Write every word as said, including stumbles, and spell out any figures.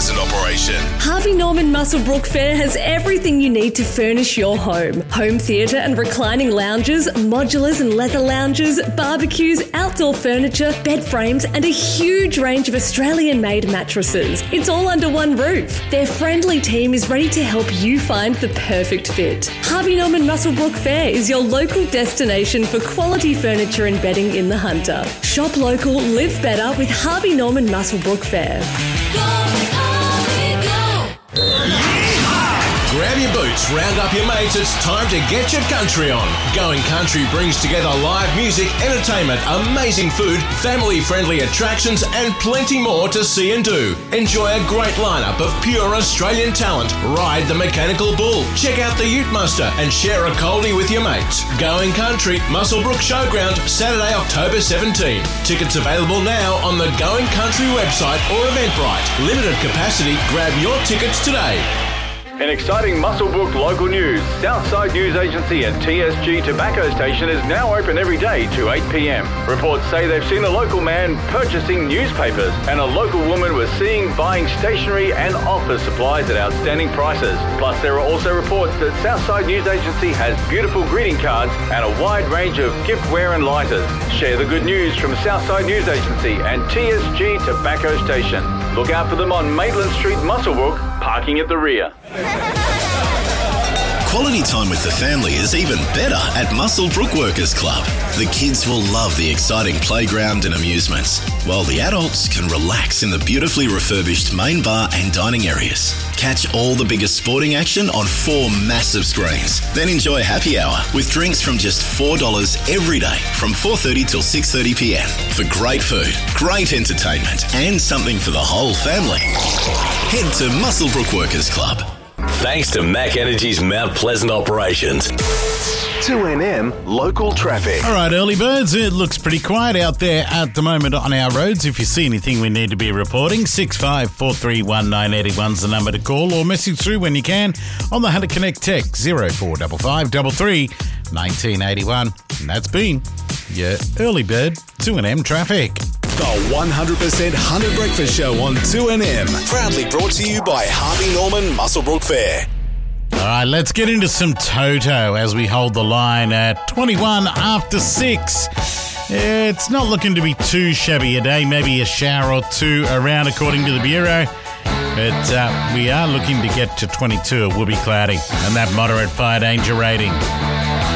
Pleasant operation. Harvey Norman Muswellbrook Fair has everything you need to furnish your home. Home theatre and reclining lounges, modulars and leather lounges, barbecues, outdoor furniture, bed frames and a huge range of Australian-made mattresses. It's all under one roof. Their friendly team is ready to help you find the perfect fit. Harvey Norman Muswellbrook Fair is your local destination for quality furniture and bedding in the Hunter. Shop local, live better with Harvey Norman Muswellbrook Fair. Go, Harvey, go! Grab your boots, round up your mates, it's time to get your country on. Going Country brings together live music, entertainment, amazing food, family-friendly attractions and plenty more to see and do. Enjoy a great lineup of pure Australian talent. Ride the mechanical bull, check out the Ute Muster and share a coldie with your mates. Going Country, Muswellbrook Showground, Saturday, October seventeenth. Tickets available now on the Going Country website or Eventbrite. Limited capacity, grab your tickets today. In exciting Muswellbrook local news, Southside News Agency and T S G Tobacco Station is now open every day to eight p.m. Reports say they've seen a local man purchasing newspapers and a local woman was seen buying stationery and office supplies at outstanding prices. Plus, there are also reports that Southside News Agency has beautiful greeting cards and a wide range of giftware and lighters. Share the good news from Southside News Agency and T S G Tobacco Station. Look out for them on Maitland Street, Muswellbrook, parking at the rear. Quality time with the family is even better at Muswellbrook Workers Club. The kids will love the exciting playground and amusements, while the adults can relax in the beautifully refurbished main bar and dining areas. Catch all the biggest sporting action on four massive screens. Then enjoy happy hour with drinks from just four dollars every day from four thirty till six thirty p.m. for great food, great entertainment and something for the whole family. Head to Muswellbrook Workers Club. Thanks to Mac Energy's Mount Pleasant operations. two N M local traffic. All right, early birds, it looks pretty quiet out there at the moment on our roads. If you see anything we need to be reporting, six five four three one nine eight one is the number to call or message through when you can on the Hunter Connect text zero four five five three three one nine eight one. And that's been your early bird two N M traffic. The one hundred percent Hunter Breakfast Show on two N M. Proudly brought to you by Harvey Norman Muswellbrook Fair. All right, let's get into some Toto as we hold the line at twenty-one after six. It's not looking to be too shabby a day, maybe a shower or two around according to the Bureau. But uh, we are looking to get to twenty-two. It will be cloudy and that moderate fire danger rating.